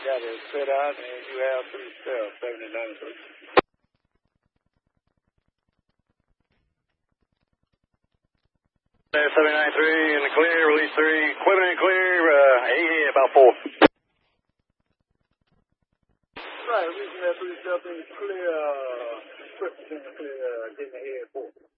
got it set out, and you have 3 steps, 7093. 793 in the clear, release 3, equipment in clear, about 4. Right, releasing that 3 steps in clear, equipment in the clear, getting ahead 4.